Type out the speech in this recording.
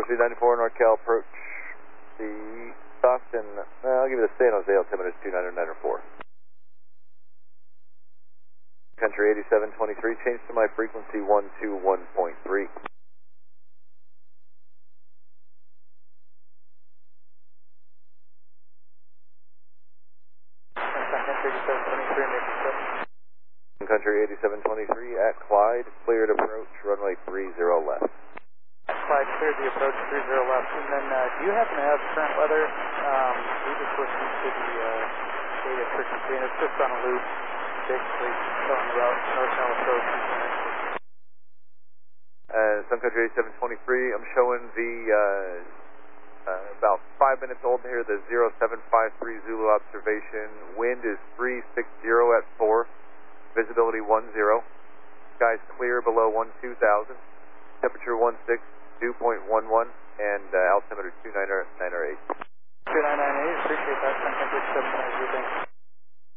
Altitude 94 NorCal, approach the Stockton, I'll give you the San Jose altimeter is 29904. Country 8723, change to my frequency 121.3. Country 8723 at Clyde, cleared approach, runway 30 left. Clyde cleared the approach 30 left. And then do you happen to have current weather? We just listened to the data frequency, and it's just on a loop, basically showing the route, north-south approach. Sun Country 8723, I'm showing the about 5 minutes old here, the 0753 Zulu observation. Wind is 360 at 4. Visibility 10. Skies clear below 12,000. Temperature 16, dew point 11, and altimeter 2998. 2998, appreciate that. Sun Country 793, thanks.